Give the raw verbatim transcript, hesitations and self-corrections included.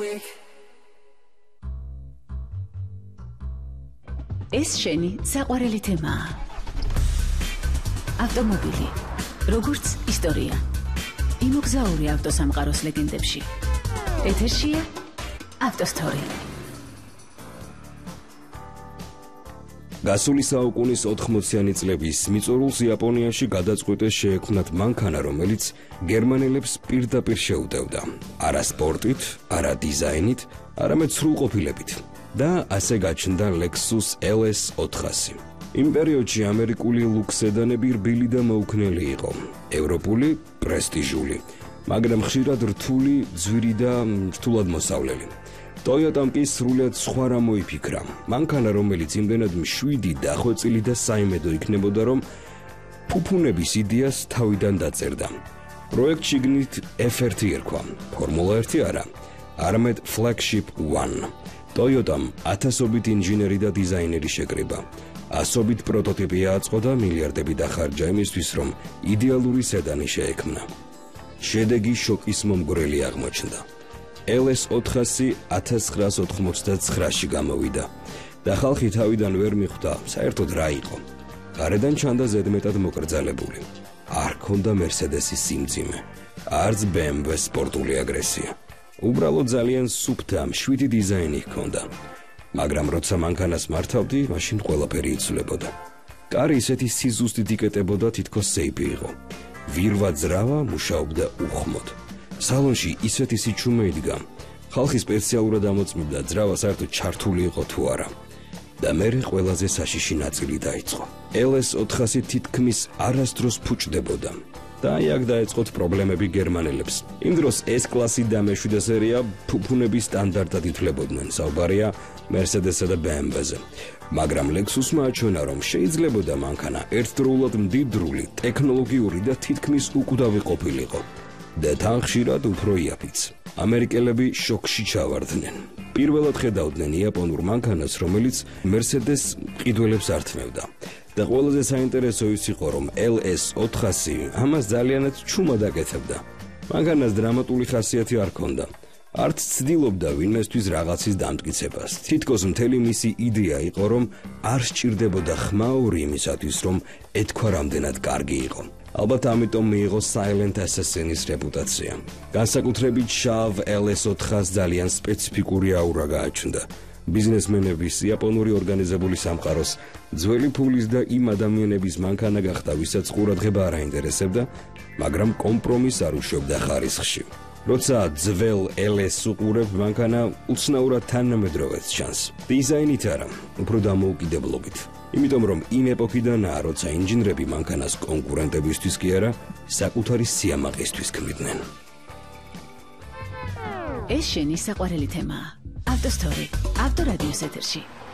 week. ეს შენი საყვარელი თემაა. ავტომობილი, როგორც ისტორია. იმოგზაური ავტოსამყაროს ლეგენდებში. ეთერშია ავტოსტორი. გასული საუკუნის ოთხმოციანი წლების მიწურულს იაპონიაში გადაწყვეტეს შეექმნათ მანქანა, რომელიც გერმანელებს პირდაპირ შეუტევდა. არა სპორტით, არა დიზაინით, არამედ სრულყოფილებით. და ასე გაჩნდა Lexus L S ოთხასი. იმ პერიოდში ამერიკული ლუქს სედანები რბილი და მოუქნელი იყო. ევროპული, პრესტიჟული, მაგრამ ხშირად რთული, ძვირი და რთულად მოსავლელი. Toyota-მ კი სრულიად სხვა რამ მოიფიქრა. მანქანა, რომელიც იმდენად მშვიდი, დახვეწილი და საიმედო იქნებოდა, რომ ფუფუნების იდეას თავიდან დაწერდა. პროექტს შიგნით F one ერქვა, ფორმულა ერთი არა, არამედ Flagship One. Toyota-მ ათასობით ინჟინერი და დიზაინერი შეკრიბა. ასობით პროტოტიპი აწყო და მილიარდები დახარჯა იმისთვის, რომ იდეალური სედანი შეექმნა. შედეგი შოკის მომგვრელი აღმოჩნდა. L S ოთხასი ათას ცხრაას ოთხმოცდათცხრაში გამოვიდა და ხალხი თავიდან ვერ მიხვდა საერთოდ რა იყო. გარედან ჩანდა ზედმეტად მოკრძალებული. არ ჰქონდა Mercedes-ის სიმძიმე, არც B M W სპორტული აგრესია. უბრალოდ ძალიან სუფთა, მშვიდი დიზაინი ჰქონდა. მაგრამ როცა მანქანას მართავდი, მაშინ ყველაფერი იცვლებოდა. კარი ისეთი სიზუსტით იკეტებოდა, თითქოს სეიფი იყო. ვირვა ძრავა მუშაობდა უხმოდ. სალონში ისეთი სიჩუმე იდგა. ხალხი სპეციალურად ამოწმებდა ძრავა საერთოდ ჩართული იყო თუ არა. და მერე ყველაზე საშიში ნაწილი დაიწყო. L S ოთხასი თითქმის არასდროს ფუჭდებოდა. და აქ დაეწყოთ პრობლემები გერმანელებს. იმ დროს S კლასი და მეშვიდე სერია ფუფუნების სტანდარტად ითვლებოდნენ. საუბარია Mercedes-სა და B M W-ზე. მაგრამ Lexus-მა აჩვენა, რომ შეიძლებოდა მანქანა ერთდროულად მდიდრული, ტექნოლოგიური და თითქმის უკვდავი ყოფილიყო. და თან ხშირად უფრო იაფიც. ამერიკელები შოკში ჩავარდნენ. პირველად ხედავდნენ იაპონურ მანქანას, რომელიც Mercedes ყიდველებს ართმევდა. და ყველაზე საინტერესო ის იყო, რომ L S ოთხასი ამას ძალიანაც ჩუმად აკეთებდა. მანქანას დრამატული ხასიათი არ ჰქონდა. არც ცდილობდა ვინმესთვის რაღაცის დამტკიცებას. თითქოს მთელი მისი იდეა იყო, რომ არ სჭირდებოდა ხმაური იმისათვის, რომ ეთქვა რამდენად კარგი იყო. ალბათ ამიტომ მიიღო Silent Assassin-ის რეპუტაცია. განსაკუთრებით შავ L S ოთხას ძალიან სპეციფიკური აურა გააჩნდა. ბიზნესმენების, იაპონური ორგანიზებული სამყაროს, ძველი ფულის და იმ ადამიანების მანქანა გახდა, ვისაც ყურადღება არ აინტერესებდა, მაგრამ კომპრომისს არ უშვებდა ხარისხში. როცა ძველ L S უყურებ, მანქანა უცნაურად თანამედროვეც ჩანს. დიზაინით არა, უფრო დამოუკიდებლობით. იმიტომ რომ იმ ეპოქიდანაა, როცა ინჟინრები მანქანას კონკურენტებისთვის კი არა, საკუთარი სიამაყისთვის ქმნიდნენ. ეს შენი საყვარელი თემაა. ავტოსტორი, ავტორადიოს ეთერში.